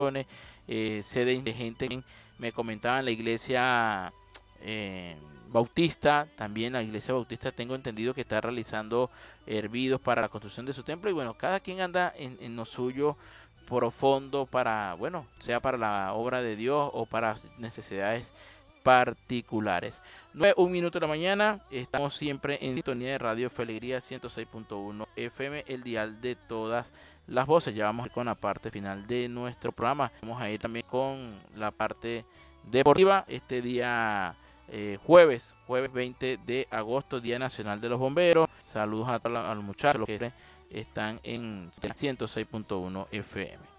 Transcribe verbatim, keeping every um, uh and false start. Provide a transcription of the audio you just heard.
eh, sede de gente, me comentaban la iglesia eh, Bautista, también la iglesia Bautista tengo entendido que está realizando hervidos para la construcción de su templo, y bueno, cada quien anda en, en lo suyo profundo para, bueno, sea para la obra de Dios o para necesidades particulares. nueve, un minuto de la mañana, estamos siempre en sintonía de Radio Fe Alegría ciento seis punto uno F M, el dial de todas las voces. Ya vamos con la parte final de nuestro programa. Vamos a ir también con la parte deportiva este día eh, jueves, jueves veinte de agosto, Día Nacional de los Bomberos. Saludos a todos los muchachos que están en ciento seis punto uno F M.